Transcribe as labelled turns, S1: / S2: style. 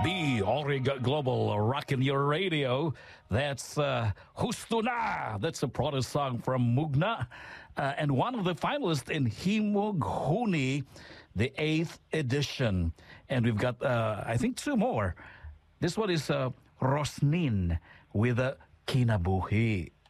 S1: The Orig Global rocking your radio. That's Husto Na. That's a protest song from Mugna. And one of the finalists in Himog Huni, the 8th edition. And we've got, I think, two more. This one is Rosnin with Kinabuhi.